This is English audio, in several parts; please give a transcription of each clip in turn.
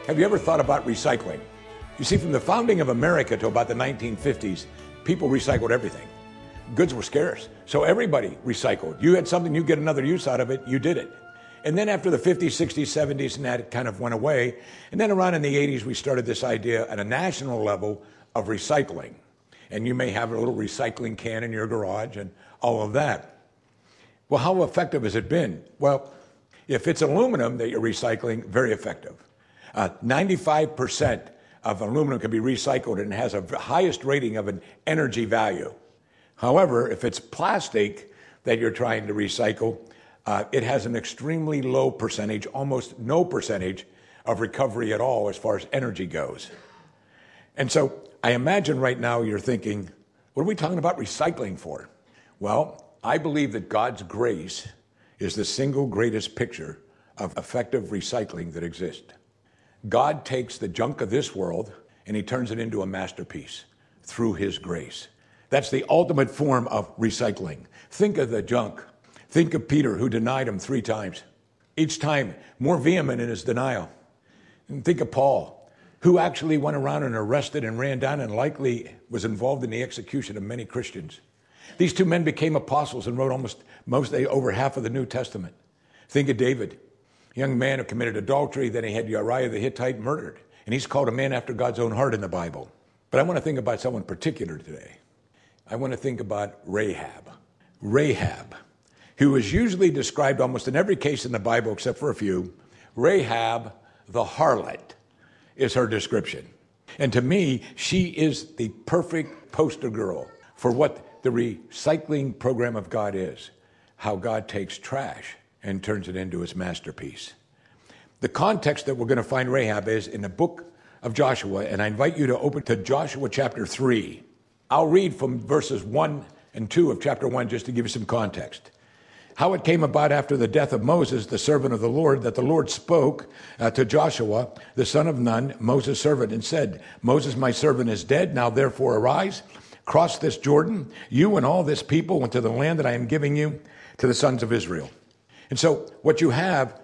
Have you ever thought about recycling? You see, from the founding of America to about the 1950s, people recycled everything. Goods were scarce, so everybody recycled. You had something, you get another use out of it, you did it. And then after the 50s, 60s, 70s, and that kind of went away. And then around in the 80s, we started this idea at a national level of recycling. And you may have a little recycling can in your garage and all of that. Well, how effective has it been? Well, if it's aluminum that you're recycling, very effective. 95% of aluminum can be recycled and has a highest rating of an energy value. However, if it's plastic that you're trying to recycle, it has an extremely low percentage, almost no percentage of recovery at all as far as energy goes. And so I imagine right now you're thinking, what are we talking about recycling for? Well, I believe that God's grace is the single greatest picture of effective recycling that exists. God takes the junk of this world and he turns it into a masterpiece through his grace. That's the ultimate form of recycling. Think of the junk. Think of Peter, who denied him 3 times, each time more vehement in his denial. And think of Paul, who actually went around and arrested and ran down and likely was involved in the execution of many Christians. These 2 men became apostles and wrote over half of the New Testament. Think of David, a young man who committed adultery, then he had Uriah the Hittite murdered. And he's called a man after God's own heart in the Bible. But I want to think about someone particular today. I want to think about Rahab. Rahab, who is usually described almost in every case in the Bible except for a few. Rahab the harlot is her description. And to me, she is the perfect poster girl for what the recycling program of God is. How God takes trash and turns it into his masterpiece. The context that we're going to find Rahab is in the book of Joshua, and I invite you to open to Joshua chapter 3. I'll read from verses 1 and 2 of chapter 1 just to give you some context. How it came about after the death of Moses, the servant of the Lord, that the Lord spoke to Joshua, the son of Nun, Moses' servant, and said, Moses, my servant, is dead. Now therefore arise, cross this Jordan, you and all this people, into the land that I am giving you to the sons of Israel. And so what you have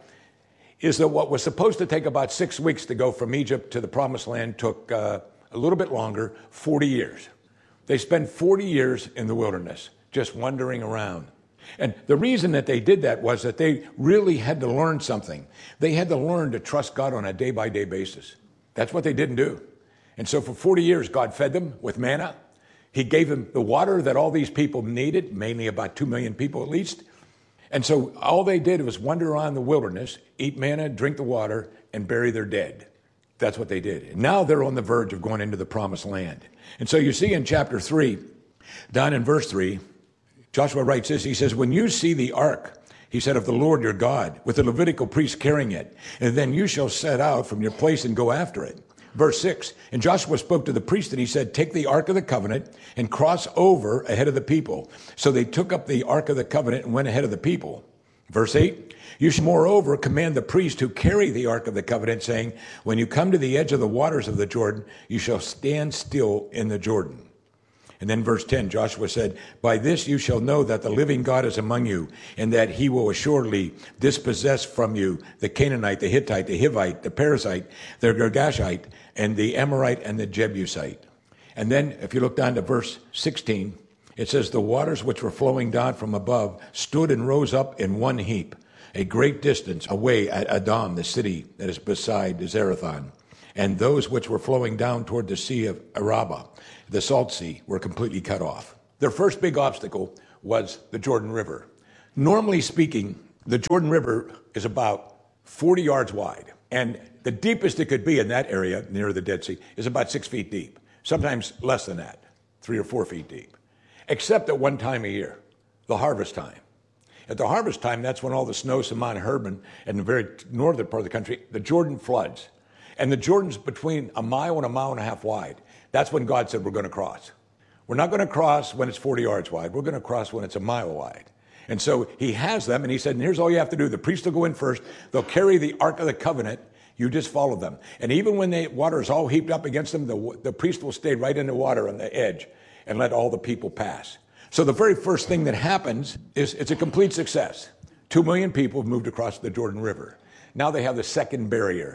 is that what was supposed to take about 6 weeks to go from Egypt to the promised land took a little bit longer, 40 years. They spent 40 years in the wilderness, just wandering around. And the reason that they did that was that they really had to learn something. They had to learn to trust God on a day-by-day basis. That's what they didn't do. And so for 40 years, God fed them with manna. He gave them the water that all these people needed, mainly about 2 million people at least. And so all they did was wander around the wilderness, eat manna, drink the water, and bury their dead. That's what they did. And now they're on the verge of going into the promised land. And so you see in chapter 3, down in verse 3, Joshua writes this. He says, when you see the ark, he said, of the Lord your God, with the Levitical priests carrying it, and then you shall set out from your place and go after it. Verse 6, and Joshua spoke to the priest and he said, take the ark of the covenant and cross over ahead of the people. So they took up the ark of the covenant and went ahead of the people. Verse 8, you shall moreover command the priest who carry the ark of the covenant, saying, when you come to the edge of the waters of the Jordan, you shall stand still in the Jordan. And then verse 10, Joshua said, by this you shall know that the living God is among you, and that he will assuredly dispossess from you the Canaanite, the Hittite, the Hivite, the Perizzite, the Girgashite, and the Amorite, and the Jebusite. And then if you look down to verse 16, it says, the waters which were flowing down from above stood and rose up in one heap, a great distance away at Adam, the city that is beside Zarethan. And those which were flowing down toward the sea of Arabah, the salt sea, were completely cut off. Their first big obstacle was the Jordan River. Normally speaking, the Jordan River is about 40 yards wide. And the deepest it could be in that area, near the Dead Sea, is about 6 feet deep. Sometimes less than that, 3 or 4 feet deep. Except at one time a year, the harvest time. At the harvest time, that's when all the snows from Mount Hermon and the very northern part of the country, the Jordan floods. And the Jordan's between a mile and a mile and a half wide. That's when God said we're going to cross. We're not going to cross when it's 40 yards wide. We're going to cross when it's a mile wide. And so he has them, and he said, and here's all you have to do. The priests will go in first. They'll carry the Ark of the Covenant. You just follow them. And even when the water is all heaped up against them, the priest will stay right in the water on the edge and let all the people pass. So the very first thing that happens is it's a complete success. 2 million people have moved across the Jordan River. Now they have the second barrier.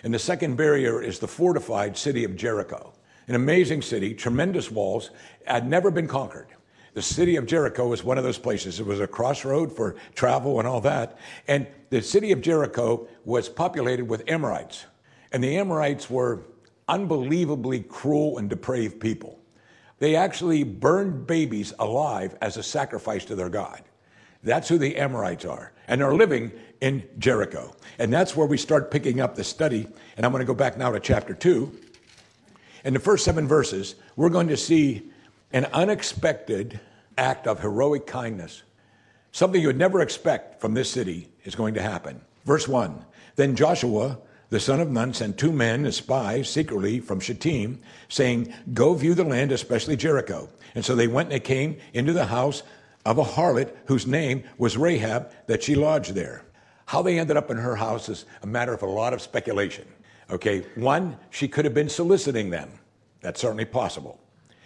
And the second barrier is the fortified city of Jericho. An amazing city, tremendous walls, had never been conquered. The city of Jericho was one of those places. It was a crossroad for travel and all that. And the city of Jericho was populated with Amorites. And the Amorites were unbelievably cruel and depraved people. They actually burned babies alive as a sacrifice to their God. That's who the Amorites are. And they're living in Jericho. And that's where we start picking up the study. And I'm going to go back now to chapter 2. In the first 7 verses, we're going to see an unexpected act of heroic kindness. Something you would never expect from this city is going to happen. Verse 1, then Joshua, the son of Nun, sent 2 men as spies secretly from Shittim, saying, go view the land, especially Jericho. And so they went and they came into the house of a harlot whose name was Rahab, that she lodged there. How they ended up in her house is a matter of a lot of speculation. Okay, 1, she could have been soliciting them. That's certainly possible.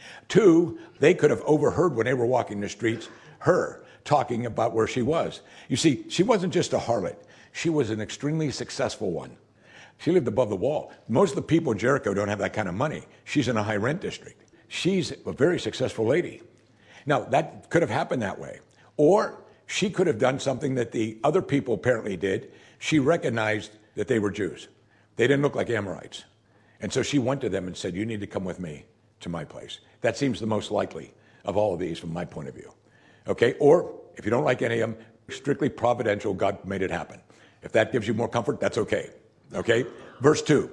2, they could have overheard when they were walking the streets, her talking about where she was. You see, she wasn't just a harlot. She was an extremely successful one. She lived above the wall. Most of the people in Jericho don't have that kind of money. She's in a high rent district. She's a very successful lady. Now, that could have happened that way. Or she could have done something that the other people apparently did. She recognized that they were Jews. They didn't look like Amorites. And so she went to them and said, you need to come with me to my place. That seems the most likely of all of these from my point of view. Okay, or if you don't like any of them, strictly providential, God made it happen. If that gives you more comfort, that's okay. Okay, verse 2.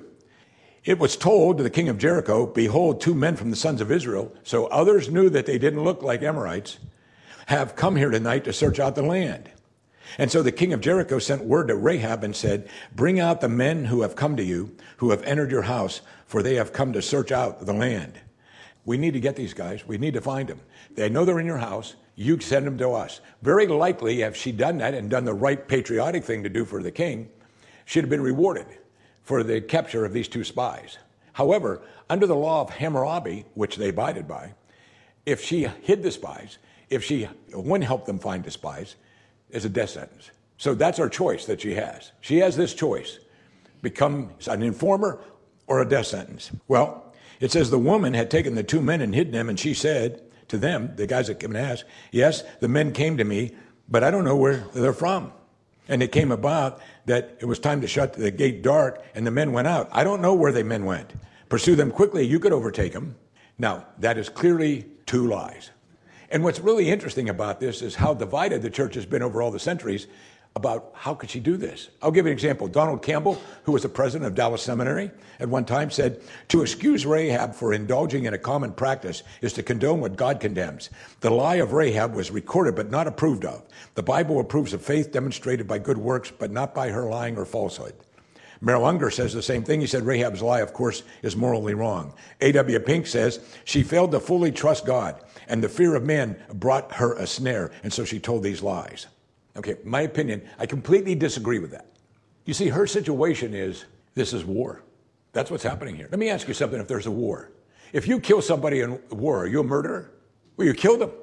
It was told to the king of Jericho, behold, 2 men from the sons of Israel, so others knew that they didn't look like Amorites, have come here tonight to search out the land. And so the king of Jericho sent word to Rahab and said, bring out the men who have come to you, who have entered your house, for they have come to search out the land. We need to get these guys. We need to find them. They know they're in your house. You send them to us. Very likely, if she'd done that and done the right patriotic thing to do for the king, she'd have been rewarded for the capture of these 2 spies. However, under the law of Hammurabi, which they abided by, if she hid the spies, if she wouldn't help them find the spies, is a death sentence. So that's our choice that she has. She has this choice: become an informer or a death sentence. Well, it says the woman had taken the 2 men and hidden them, and she said to them, the guys that came and asked, yes, the men came to me, but I don't know where they're from. And it came about that it was time to shut the gate dark, and the men went out. I don't know where the men went. Pursue them quickly, you could overtake them. Now, that is clearly 2 lies. And what's really interesting about this is how divided the church has been over all the centuries about how could she do this. I'll give you an example. Donald Campbell, who was the president of Dallas Seminary, at one time said, to excuse Rahab for indulging in a common practice is to condone what God condemns. The lie of Rahab was recorded but not approved of. The Bible approves of faith demonstrated by good works, but not by her lying or falsehood. Merrill Unger says the same thing. He said Rahab's lie, of course, is morally wrong. A.W. Pink says she failed to fully trust God, and the fear of man brought her a snare, and so she told these lies. Okay, my opinion, I completely disagree with that. You see, her situation is, this is war. That's what's happening here. Let me ask you something. If there's a war, if you kill somebody in war, are you a murderer? Well, you killed them.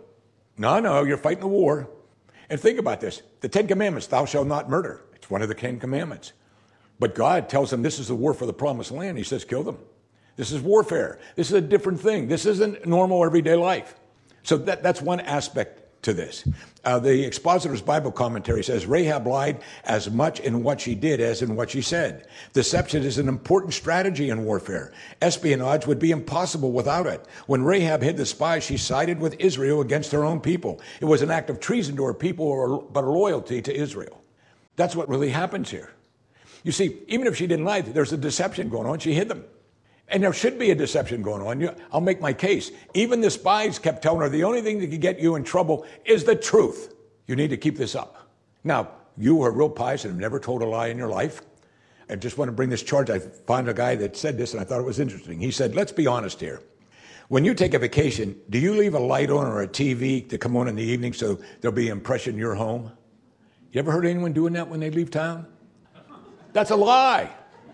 No, you're fighting a war. And think about this. The 10 Commandments, thou shalt not murder. It's one of the 10 Commandments. But God tells them this is the war for the promised land. He says, kill them. This is warfare. This is a different thing. This isn't normal everyday life. So that's one aspect to this. The Expositor's Bible Commentary says, Rahab lied as much in what she did as in what she said. Deception is an important strategy in warfare. Espionage would be impossible without it. When Rahab hid the spies, she sided with Israel against her own people. It was an act of treason to her people, but a loyalty to Israel. That's what really happens here. You see, even if she didn't lie, there's a deception going on. She hid them. And there should be a deception going on. I'll make my case. Even the spies kept telling her the only thing that could get you in trouble is the truth. You need to keep this up. Now, you are real pious and have never told a lie in your life. I just want to bring this charge. I found a guy that said this, and I thought it was interesting. He said, let's be honest here. When you take a vacation, do you leave a light on or a TV to come on in the evening so there'll be impression in your home? You ever heard anyone doing that when they leave town? That's a lie.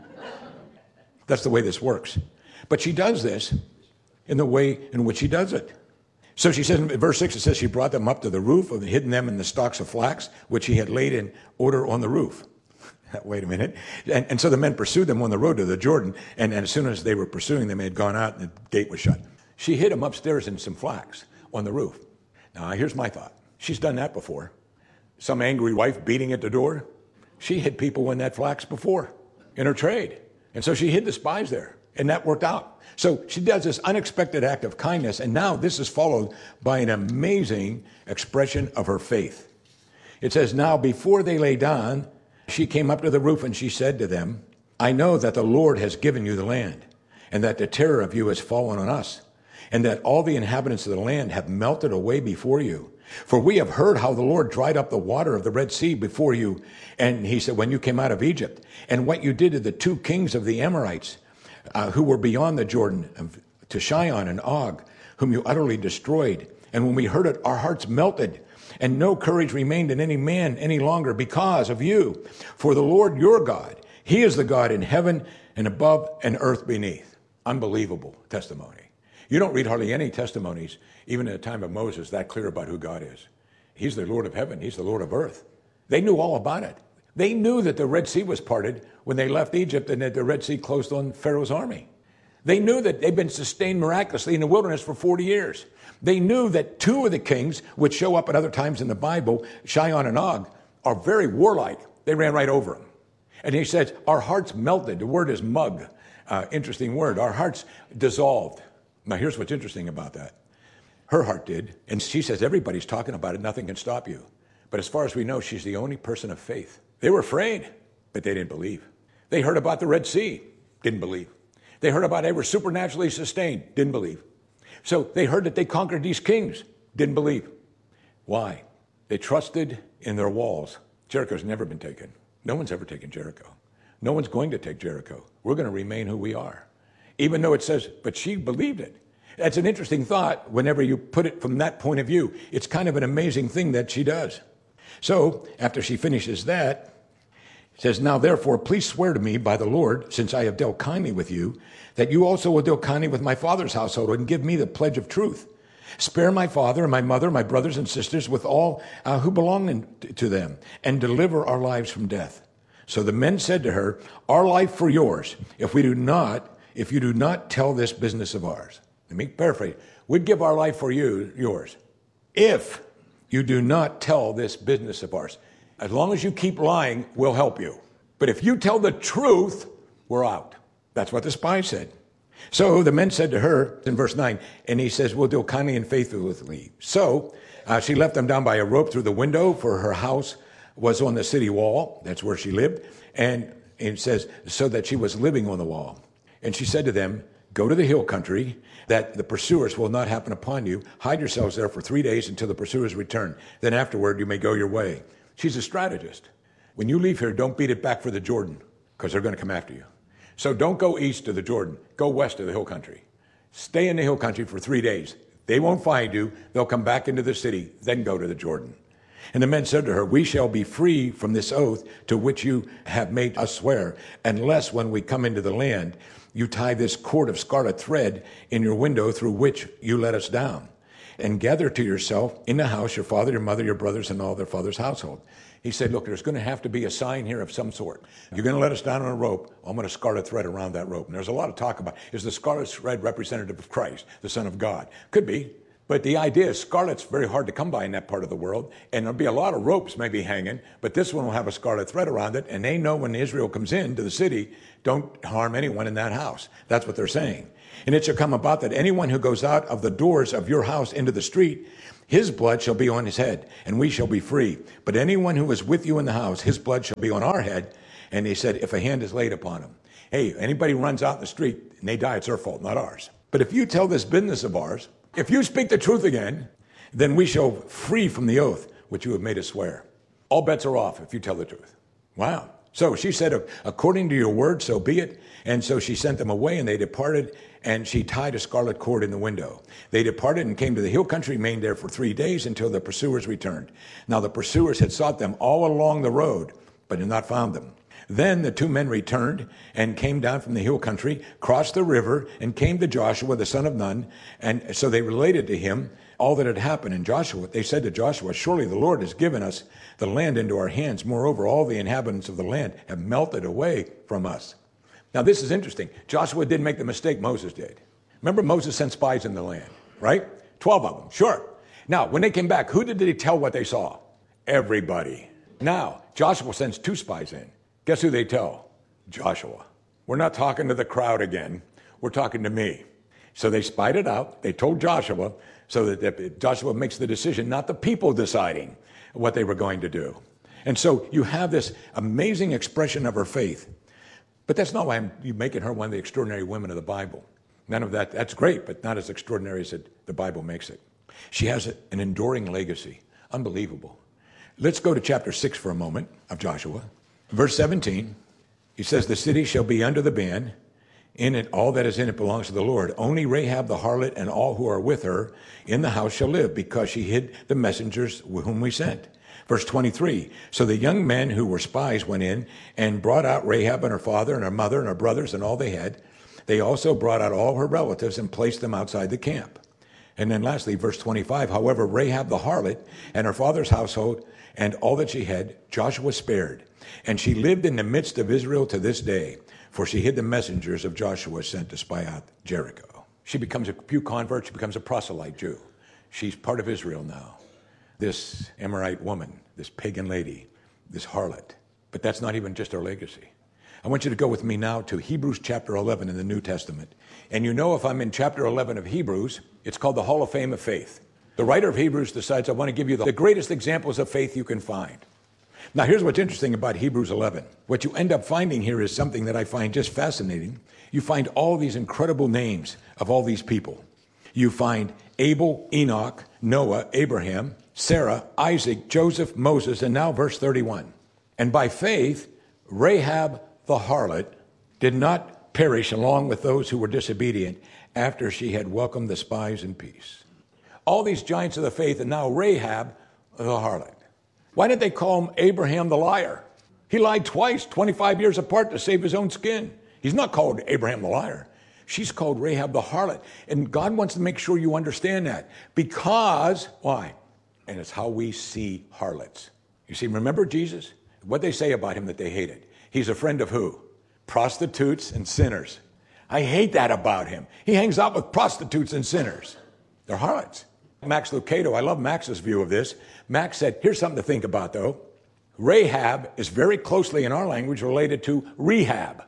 That's the way this works. But she does this in the way in which she does it. So she says in verse 6, it says she brought them up to the roof and hidden them in the stalks of flax, which he had laid in order on the roof. Wait a minute. And so the men pursued them on the road to the Jordan, and as soon as they were pursuing them, they had gone out and the gate was shut. She hid them upstairs in some flax on the roof. Now, here's my thought. She's done that before. Some angry wife beating at the door. She hid people in that flax before in her trade. And so she hid the spies there, and that worked out. So she does this unexpected act of kindness, and now this is followed by an amazing expression of her faith. It says, now before they lay down, she came up to the roof and she said to them, I know that the Lord has given you the land, and that the terror of you has fallen on us, and that all the inhabitants of the land have melted away before you. For we have heard how the Lord dried up the water of the Red Sea before you. And he said, when you came out of Egypt, and what you did to the two kings of the Amorites, who were beyond the Jordan, to Sihon and Og, whom you utterly destroyed. And when we heard it, our hearts melted, and no courage remained in any man any longer because of you. For the Lord your God, he is the God in heaven and above and earth beneath. Unbelievable testimony. You don't read hardly any testimonies, even in the time of Moses, that clear about who God is. He's the Lord of heaven. He's the Lord of earth. They knew all about it. They knew that the Red Sea was parted when they left Egypt and that the Red Sea closed on Pharaoh's army. They knew that they'd been sustained miraculously in the wilderness for 40 years. They knew that two of the kings, which show up at other times in the Bible, Sihon and Og, are very warlike. They ran right over them. And he says, our hearts melted. The word is mug. Interesting word. Our hearts dissolved. Now, here's what's interesting about that. Her heart did, and she says, everybody's talking about it, nothing can stop you. But as far as we know, she's the only person of faith. They were afraid, but they didn't believe. They heard about the Red Sea, didn't believe. They heard about they were supernaturally sustained, didn't believe. So they heard that they conquered these kings, didn't believe. Why? They trusted in their walls. Jericho's never been taken. No one's ever taken Jericho. No one's going to take Jericho. We're going to remain who we are. Even though it says, but she believed it. That's an interesting thought whenever you put it from that point of view. It's kind of an amazing thing that she does. So after she finishes that, it says, now therefore, please swear to me by the Lord, since I have dealt kindly with you, that you also will deal kindly with my father's household and give me the pledge of truth. Spare my father and my mother, my brothers and sisters, with all who belong to them, and deliver our lives from death. So the men said to her, our life for yours, if you do not tell this business of ours. Let me paraphrase. We'd give our life for yours, if you do not tell this business of ours. As long as you keep lying, we'll help you. But if you tell the truth, we're out. That's what the spy said. So the men said to her, in verse 9, and he says, we'll deal kindly and faithfully. So she left them down by a rope through the window, for her house was on the city wall. That's where she lived. And it says, so that she was living on the wall. And she said to them, go to the hill country, that the pursuers will not happen upon you. Hide yourselves there for 3 days until the pursuers return. Then afterward, you may go your way. She's a strategist. When you leave here, don't beat it back for the Jordan, because they're going to come after you. So don't go east to the Jordan. Go west to the hill country. Stay in the hill country for 3 days. They won't find you. They'll come back into the city, then go to the Jordan. And the men said to her, we shall be free from this oath to which you have made us swear, unless when we come into the land, you tie this cord of scarlet thread in your window through which you let us down, and gather to yourself in the house your father, your mother, your brothers, and all their father's household. He said, look, there's going to have to be a sign here of some sort. You're going to let us down on a rope. I'm going to scarlet thread around that rope. And there's a lot of talk about, is the scarlet thread representative of Christ, the Son of God? Could be. But the idea is scarlet's very hard to come by in that part of the world, and there'll be a lot of ropes maybe hanging, but this one will have a scarlet thread around it, and they know when Israel comes into the city, don't harm anyone in that house. That's what they're saying. And it shall come about that anyone who goes out of the doors of your house into the street, his blood shall be on his head, and we shall be free. But anyone who is with you in the house, his blood shall be on our head. And he said, if a hand is laid upon him. Hey, anybody runs out in the street and they die, it's their fault, not ours. But if you tell this business of ours, if you speak the truth again, then we shall free from the oath which you have made us swear. All bets are off if you tell the truth. Wow. So she said, according to your word, so be it. And so she sent them away, and they departed, and she tied a scarlet cord in the window. They departed and came to the hill country, remained there for 3 days until the pursuers returned. Now the pursuers had sought them all along the road, but had not found them. Then the two men returned and came down from the hill country, crossed the river, and came to Joshua, the son of Nun. And so they related to him all that had happened. And they said to Joshua, surely the Lord has given us the land into our hands. Moreover, all the inhabitants of the land have melted away from us. Now, this is interesting. Joshua didn't make the mistake Moses did. Remember, Moses sent spies in the land, right? 12 of them, sure. Now, when they came back, who did they tell what they saw? Everybody. Now, Joshua sends 2 spies in. Guess who they tell? Joshua. We're not talking to the crowd again. We're talking to me. So they spied it out. They told Joshua, so that Joshua makes the decision, not the people deciding what they were going to do. And so you have this amazing expression of her faith. But that's not why you're making her one of the extraordinary women of the Bible. None of that. That's great, but not as extraordinary as the Bible makes it. She has an enduring legacy. Unbelievable. Let's go to chapter 6 for a moment of Joshua. Verse 17, he says, the city shall be under the ban. In it, all that is in it belongs to the Lord. Only Rahab the harlot and all who are with her in the house shall live, because she hid the messengers whom we sent. Verse 23, so the young men who were spies went in and brought out Rahab and her father and her mother and her brothers and all they had. They also brought out all her relatives and placed them outside the camp. And then lastly, verse 25, however, Rahab the harlot and her father's household and all that she had, Joshua spared. And she lived in the midst of Israel to this day, for she hid the messengers of Joshua sent to spy out Jericho. She becomes a pew convert. She becomes a proselyte Jew. She's part of Israel now. This Amorite woman, this pagan lady, this harlot. But that's not even just her legacy. I want you to go with me now to Hebrews chapter 11 in the New Testament. And you know, if I'm in chapter 11 of Hebrews, it's called the Hall of Fame of Faith. The writer of Hebrews decides, I want to give you the greatest examples of faith you can find. Now, here's what's interesting about Hebrews 11. What you end up finding here is something that I find just fascinating. You find all these incredible names of all these people. You find Abel, Enoch, Noah, Abraham, Sarah, Isaac, Joseph, Moses, and now verse 31. And by faith, Rahab the harlot did not perish along with those who were disobedient after she had welcomed the spies in peace. All these giants of the faith, and now Rahab the harlot. Why did they call him Abraham the liar? He lied twice, 25 years apart, to save his own skin. He's not called Abraham the liar. She's called Rahab the harlot. And God wants to make sure you understand that. Because, why? And it's how we see harlots. You see, remember Jesus? What they say about him that they hated. He's a friend of who? Prostitutes and sinners. I hate that about him. He hangs out with prostitutes and sinners. They're harlots. Max Lucado, I love Max's view of this. Max said, here's something to think about, though. Rahab is very closely in our language related to rehab.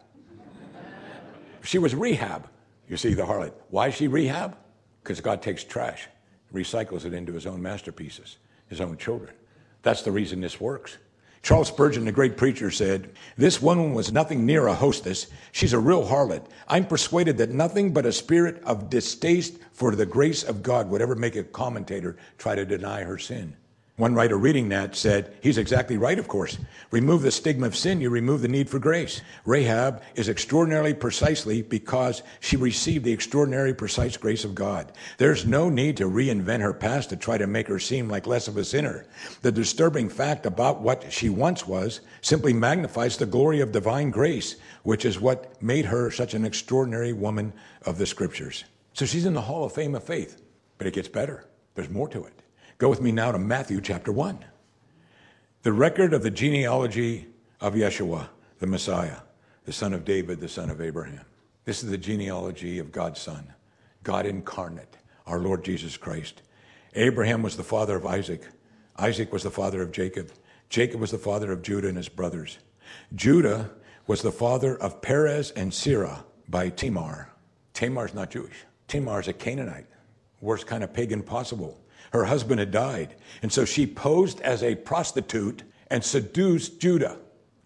She was rehab, you see, the harlot. Why is she rehab? Because God takes trash, recycles it into his own masterpieces, his own children. That's the reason this works. Charles Spurgeon, the great preacher, said, this woman was nothing near a hostess. She's a real harlot. I'm persuaded that nothing but a spirit of distaste for the grace of God would ever make a commentator try to deny her sin. One writer reading that said, he's exactly right, of course. Remove the stigma of sin, you remove the need for grace. Rahab is extraordinarily precisely because she received the extraordinary precise grace of God. There's no need to reinvent her past to try to make her seem like less of a sinner. The disturbing fact about what she once was simply magnifies the glory of divine grace, which is what made her such an extraordinary woman of the scriptures. So she's in the Hall of Fame of faith, but it gets better. There's more to it. Go with me now to Matthew chapter 1. The record of the genealogy of Yeshua, the Messiah, the son of David, the son of Abraham. This is the genealogy of God's Son, God incarnate, our Lord Jesus Christ. Abraham was the father of Isaac. Isaac was the father of Jacob. Jacob was the father of Judah and his brothers. Judah was the father of Perez and Serah by Tamar. Tamar's not Jewish. Tamar is a Canaanite, worst kind of pagan possible. Her husband had died, and so she posed as a prostitute and seduced Judah.